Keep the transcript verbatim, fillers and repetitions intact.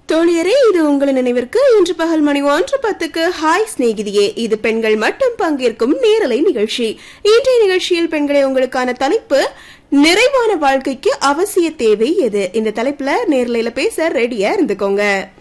தோழியரே, இது உங்கள் நினைவிற்கு இன்று பகல் மணி ஒன்று பத்துக்கு ஹாய் சிநேகிதியே, இது பெண்கள் மட்டும் பங்கேற்கும் நேரலை நிகழ்ச்சி. இன்றைய நிகழ்ச்சியில் பெண்களே உங்களுக்கான தலைப்பு நிறைவான வாழ்க்கைக்கு அவசிய தேவை எது? இந்த தலைப்புல நேரலையில பேச ரெடியா இருந்துக்கோங்க.